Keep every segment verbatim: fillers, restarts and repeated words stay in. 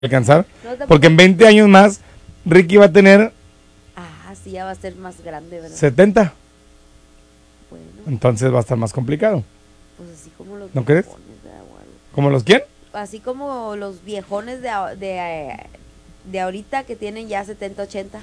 alcanzar. No, Porque en veinte años más, Ricky va a tener Ah, sí, ya va a ser más grande, ¿verdad? setenta. Bueno, Entonces va a estar más complicado. pues así como los ¿No crees? viejones de agua. ¿Cómo los quién? Así como los viejones de, a- de, eh, de ahorita que tienen ya setenta, ochenta.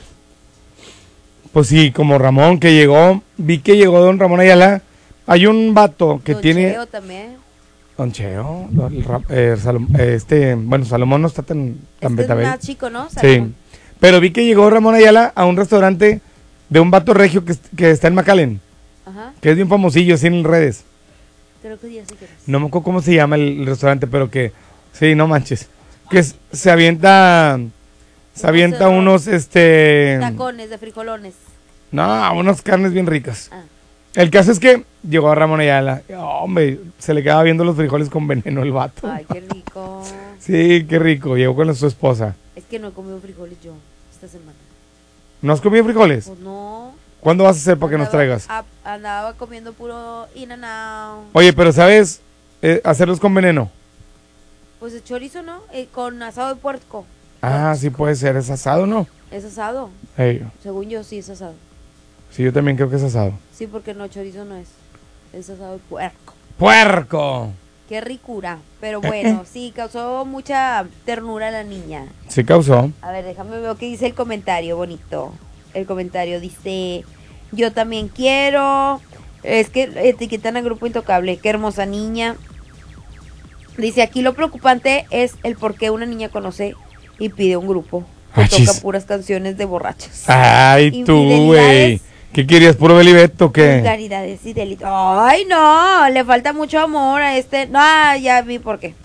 Pues sí, como Ramón que llegó. Vi que llegó don Ramón Ayala. Hay un vato que Don tiene. Cheo también. Don Cheo. don- el Ra- eh, Salom- eh, este, bueno, Salomón no está tan, tan Este es betabel. más chico, ¿no? Sí. Salomón. Pero vi que llegó Ramón Ayala a un restaurante de un vato regio que, est- que está en McAllen. Ajá, Que es bien famosillo, así en redes. creo que ya sí que es. No me acuerdo cómo se llama el, el restaurante, pero que. Sí, no manches. Que es- se avienta. Se Unos avienta errores. unos, este. Tacones de frijolones. No, unas carnes bien ricas. Ah, El caso es que llegó a Ramón Ayala. Hombre, se le quedaba viendo los frijoles con veneno el vato. ay, qué rico. Sí, qué rico. Llegó con su esposa. Es que no he comido frijoles yo esta semana. ¿No has comido frijoles? Pues no. ¿Cuándo vas a hacer para que nos Andaba- traigas? a- Andaba comiendo puro in and out. Oye, pero ¿sabes eh, hacerlos con veneno? Pues el chorizo, ¿no? Eh, con asado de puerco. Ah, sí puede ser. Es asado, ¿no? Es asado. Ey, Según yo, sí es asado. sí, yo también creo que es asado. Sí, porque no, chorizo no es. Es asado de puerco. ¡Puerco! Qué ricura. Pero bueno, sí, causó mucha ternura a la niña. Sí causó. A ver, déjame ver qué dice el comentario bonito. El comentario dice, yo también quiero. Es que etiquetan al grupo Intocable. Qué hermosa niña. Dice, aquí lo preocupante es el por qué una niña conoce y pide un grupo que Achis. toca puras canciones de borrachos. Ay, tú, güey. Infidelidades. ¿Qué querías? ¿Puro Belibeto o qué? Vulgaridades y delitos. Ay, no, le falta mucho amor a este. No, ya vi por qué.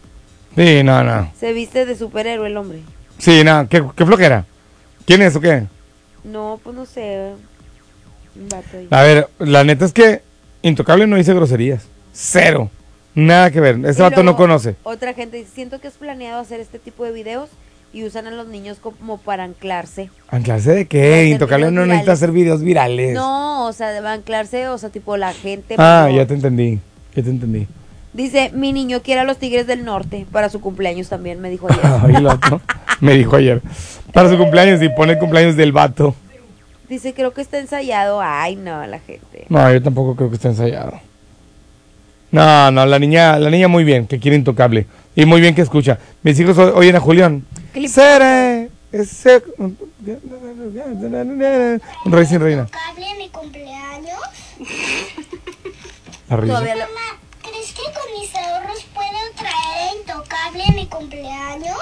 Sí, no, no. Se viste de superhéroe el hombre. Sí, no. ¿Qué, qué flojera? ¿Quién es o qué? No, pues no sé. Un vato ahí. A ver, la neta es que Intocable no dice groserías. Cero. Nada que ver. Ese Y vato no luego, conoce. Otra gente dice, siento que es planeado hacer este tipo de videos y usan a los niños como para anclarse. ¿Anclarse de Va a qué? hacer Intocable videos no necesita virales. hacer videos virales. No, o sea, de anclarse, o sea, tipo la gente. Ah, mejor. ya te entendí. Ya te entendí. Dice, mi niño quiere a los Tigres del Norte para su cumpleaños también, me dijo ayer. Ay, el vato. Me dijo ayer. Para su cumpleaños y pone el cumpleaños del vato. Dice, creo que está ensayado. Ay, no, la gente. No, yo tampoco creo que esté ensayado. No, no, la niña, la niña muy bien, que quiere Intocable. Y muy bien que escucha. Mis hijos o- oyen a Julián. Clip. Seré ese- un rey sin reina. Intocable en mi cumpleaños. La risa. Todavía lo- Mamá, ¿crees que con mis ahorros puedo traer a Intocable en mi cumpleaños?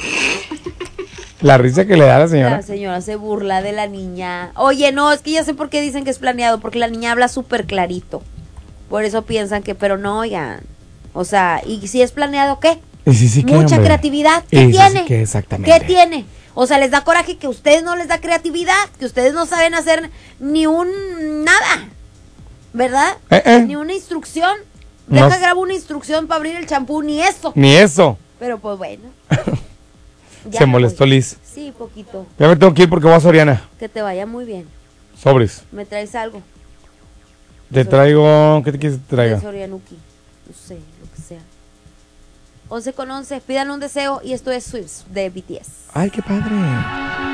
La risa que le da a la señora. La señora se burla de la niña. Oye, no, es que ya sé por qué dicen que es planeado, porque la niña habla súper clarito. Por eso piensan que, pero no, oigan. O sea, ¿y si es planeado qué? Y sí, sí que, Mucha hombre. creatividad. Y ¿Qué sí, tiene? sí que exactamente. ¿Qué tiene? O sea, les da coraje que a ustedes no les da creatividad, que ustedes no saben hacer ni un nada. ¿Verdad? Eh, eh. Ni una instrucción. No Deja s- grabo una instrucción para abrir el champú, ni eso. Ni eso. Pero pues bueno. Ya Se me molestó voy. Liz. Sí, poquito. Ya me tengo que ir porque voy a Soriana. Que te vaya muy bien. Sobres. ¿Me traes algo? Te traigo. ¿Qué te quieres que te De traiga? Sorianuki. No sé, lo que sea. once con once. Pidan un deseo y esto es Swift de B T S. Ay, qué padre.